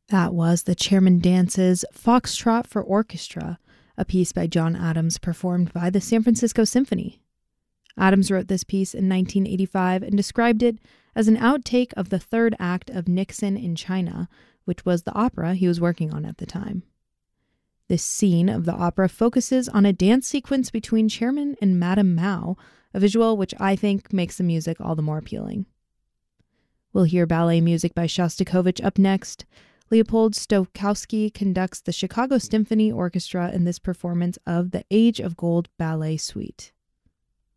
That was the Chairman Dance's Foxtrot for Orchestra, a piece by John Adams performed by the San Francisco Symphony. Adams wrote this piece in 1985 and described it as an outtake of the third act of Nixon in China, which was the opera he was working on at the time. This scene of the opera focuses on a dance sequence between Chairman and Madame Mao, a visual which I think makes the music all the more appealing. We'll hear ballet music by Shostakovich up next. Leopold Stokowski conducts the Chicago Symphony Orchestra in this performance of the Age of Gold Ballet Suite.